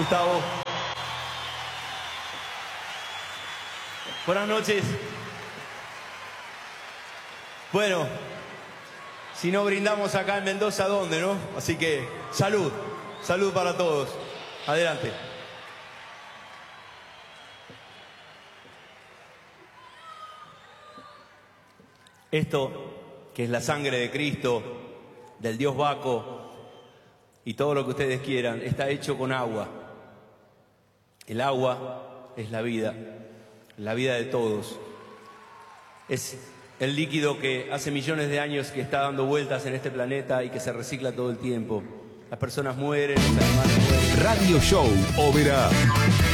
Gustavo. Buenas noches. Bueno, si no brindamos acá en Mendoza, ¿dónde, no? Así que, salud. Salud para todos. Adelante. Esto, que es la sangre de Cristo, del Dios Baco y todo lo que ustedes quieran, está hecho con agua. El agua es la vida de todos. Es el líquido que hace millones de años que está dando vueltas en este planeta y que se recicla todo el tiempo. Las personas mueren, los animales mueren. Radio Show Oberá.